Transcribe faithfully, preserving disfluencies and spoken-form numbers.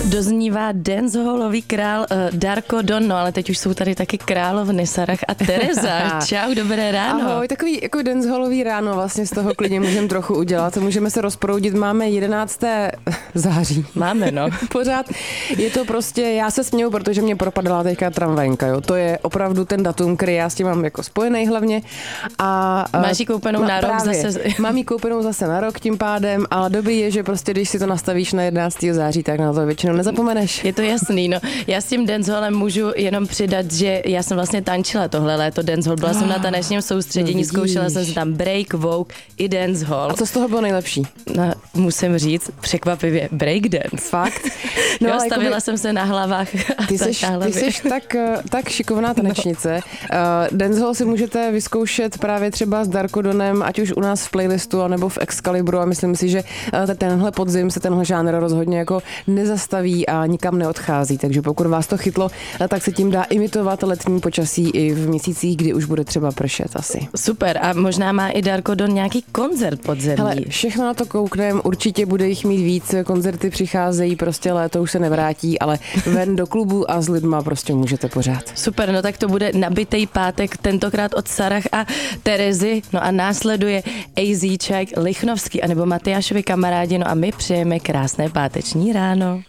Doznívá dancehallový král uh, Darko Don, no ale teď už jsou tady taky královny Sarah a Tereza. Čau, dobré ráno. Ahoj, takový jako dancehallový ráno vlastně z toho klidně můžeme trochu udělat. Můžeme se rozproudit, máme jedenácté září. Máme, no. Pořád je to prostě, já se směju, protože mě propadala teďka tramvajnka, jo. To je opravdu ten datum, který já s tím mám jako spojený hlavně. A, Máš ji koupenou na rok právě, zase. Mám ji koupenou zase na rok tím pádem, ale dobrý je, že prostě když si to nastavíš na jedenáctého září, tak na to většinou nezapomeneš. Je to jasný, no. Já s tím dancehallem můžu jenom přidat, že já jsem vlastně tančila tohle léto dancehall. Byla jsem na tanečním soustředění, no zkoušela jsem si tam break, vogue i dancehall. A co z toho bylo nejlepší? No, musím říct, překvapivě breakdance. Fakt? No, jo, stavila jakoby... jsem se na hlavách a ty seš, ty seš tak, tak šikovná tanečnice. No. Uh, dancehall si můžete vyzkoušet právě třeba s Darko Donem, ať už u nás v playlistu, anebo v Excalibru, a myslím si, že uh, tenhle podzim se tenhle žánr rozhodně jako nezastaví a nikam neodchází, takže pokud vás to chytlo, tak se tím dá imitovat letní počasí i v měsících, kdy už bude třeba pršet asi. Super, a možná má i Darko Don nějaký koncert podzemní. Hele, všechno na to kouknem, určitě bude jich mít víc, koncerty přicházejí, prostě léto už se nevrátí, ale ven do klubu a s lidma prostě můžete pořád. Super, no tak to bude nabitej pátek, tentokrát od Sarah a Terezy, no a následuje AZček, Lichnovský anebo Matyášovi kamarádi, no a my přejeme krásné páteční ráno.